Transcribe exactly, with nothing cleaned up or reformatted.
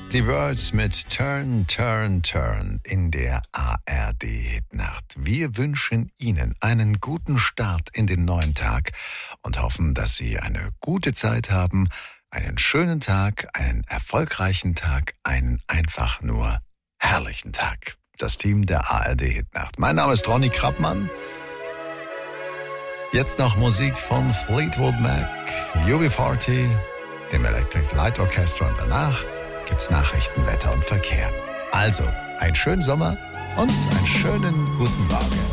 Die Words mit Turn, Turn, Turn in der A R D-Hitnacht. Wir wünschen Ihnen einen guten Start in den neuen Tag und hoffen, dass Sie eine gute Zeit haben, einen schönen Tag, einen erfolgreichen Tag, einen einfach nur herrlichen Tag. Das Team der A R D-Hitnacht. Mein Name ist Ronny Krappmann. Jetzt noch Musik von Fleetwood Mac, U B vierzig, dem Electric Light Orchestra und danach gibt's Nachrichten, Wetter und Verkehr. Also, einen schönen Sommer und einen schönen guten Morgen.